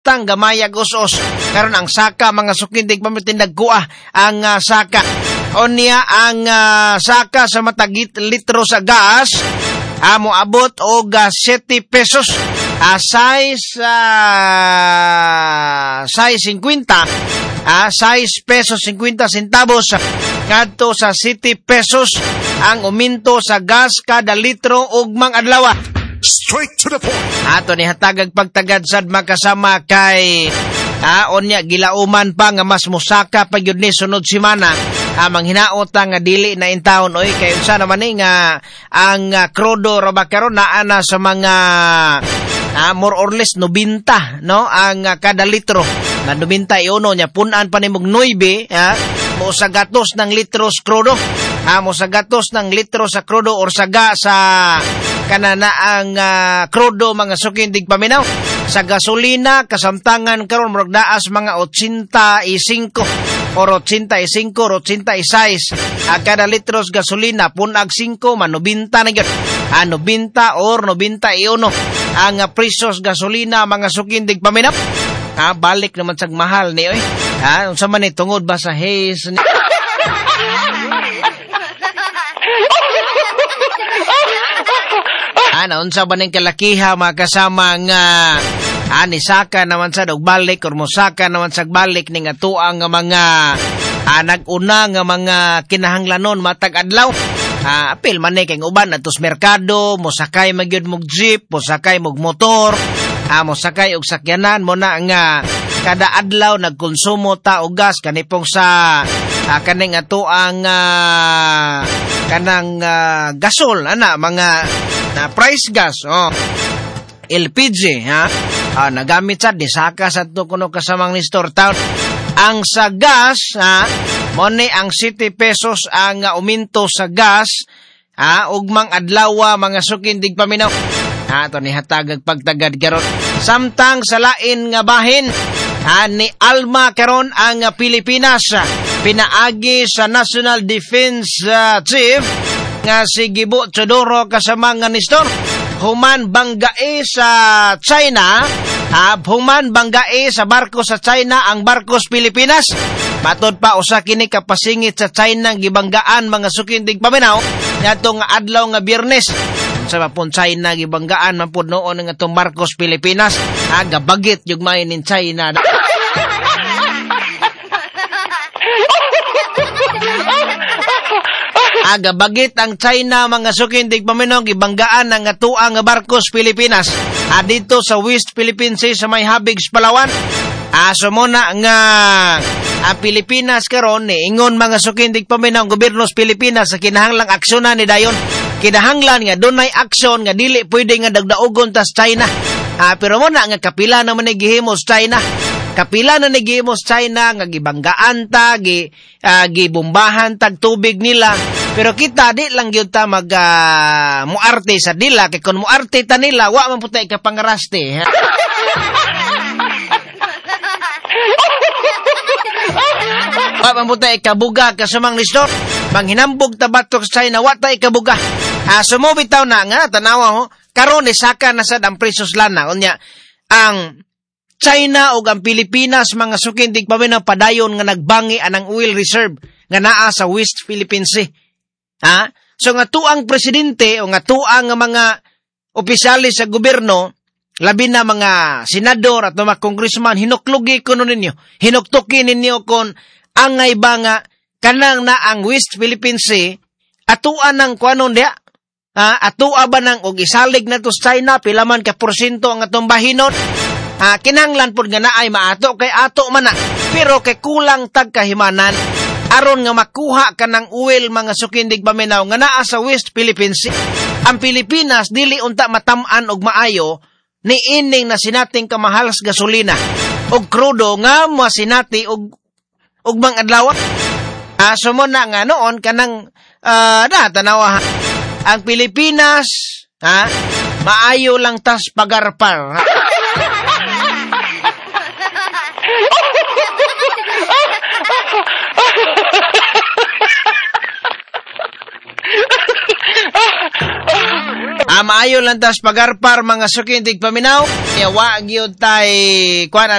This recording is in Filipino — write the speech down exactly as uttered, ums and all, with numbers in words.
samtang gamayag us-us. Karon ang saka mga sukindig pamitindagkuah ang uh, saka. O niya ang uh, saka sa matagit litro sa gas amo abot og uh, siyete pesos. Uh, size uh, size fifty ah, size pesos fifty centavos ngadto sa siyete pesos ang uminto sa gas kada litro ugmang adlaw. Straight to the point. Ato ni hatagag pagtagad sad makasama kay ah, onya gilauman pa nga mas musaka pa gyud ni sunod semana. Amang hinaot nga dili na intawon oy kay unsa naman ni nga ang uh, krudo ra ba karon naa na sa mga uh, more or less ninety no ang uh, kada litro na ninety-one nya punan pa nimog nine ha mo sa gatos ng litros krudo ha mo sa gatos ng litro sa krudo or saga sa kanana ang uh, krudo mga sukindig paminaw sa gasolina kasamtangan karon murag daas mga eighty-five or eighty-five or eighty-six a kada litros gasolina punag five man ninety na gyud a ninety or ninety-one ang uh, presyos gasolina mga sukindig paminap ha balik naman sag mahal ni oy ha unsa man ni tungod ba sa haze ni ana unsa ba ning kalakiha makasama nga ani saka naman sa og balik or mosaka naman sa balik ning atuang nga mga ah, nag-una nga mga kinahanglanon matag adlaw. Ah, apil man ni kay uban atos merkado, mosakay magyud mog jeep, mosakay mog motor, ah, mosakay og sakyanan mo na nga kada adlaw nagkonsumo ta og gas kanipong sa ah, kaning atuang ah, kanang ah, gasol ana mga na price gas oh L P G ha ah, nagamit sa disaka sa to kuno kasamang ni store town ang sa gas ha mo ni ang siyete pesos ang uh, uminto sa gas ha ugmang adlaw mga sukindig paminaw ha to ni hatagag pagtagad karon samtang sa lain nga bahin ha ni Alma karon ang uh, Pilipinas pinaagi sa National Defense uh, Chief nga si Gibo Chodoro kasama nga ni store human banggae sa China, ha, human banggae sa barko sa China ang barkos Pilipinas. Matod pa usa kini kapasingit sa China gibanggaan mga sukindig paminaw ngadto nga adlaw nga Biyernes. Sa mapon China gibanggaan man pud noon nga tong barkos Pilipinas, ha, gabagit jud may nin China. Aga bagit ang China mga sukindig paminaw gibanggaan ang atuang nga barkos Pilipinas adito sa West Philippine Sea sa may Habigs Palawan. Aso mo na nga ang Pilipinas karon ni ingon mga sukindig paminaw gobyerno sa Pilipinas sa kinahanglang aksyonan ni dayon. Kinahanglan nga dunay aksyon nga dili pwede nga dagdaogon tas China. Ah, pero mo na nga kapila naman ni gihimos China. Kapila na nagihimos China nga gibanggaan ta gi uh, gibombahan tag tubig nila pero kita di lang gyud ta mag uh, muarte sa dila kay kun muarte ta nila wa man putay ka pangaraste wa man putay ka buga kasamang listor manghinambog ta batok sa China wa ta ikabuga ah sumo bitaw na nga tanawa ho karon ni saka na sad ang presyos lana unya ang China o ang Pilipinas mga sukindig paminaw padayon nga nagbangi anang oil reserve nga naa sa West Philippine Sea. Ha? So nga tuang presidente o nga tuang mga opisyalis sa gobyerno, labi na mga senador at mga congressman, hinuklugi ko ninyo, hinuktuki ninyo kon angay ba nga kanang na ang West Philippine Sea, atuan ng kuanon dia, ha? Atua ba ng og isalig na to sa China, pilaman ka porsyento ang atong bahinot, Ah, kinanglan pod nga naay maato kay ato man na. Pero kay kulang tag kahimanan aron nga makuha kanang oil mga sukindig paminaw nga naa sa West Philippine Sea. Ang Pilipinas dili unta matam-an og maayo ni ining na sinating kamahal sa gasolina og krudo nga masinati og og mang adlaw. Ah, sumo na nga noon kanang uh, na tanawa ha. Ang Pilipinas ha maayo lang tas pagarpar. Ha? Ah, maayo lang tas pagarpar mga sukindig paminaw. Kaya wa gyud tay kuan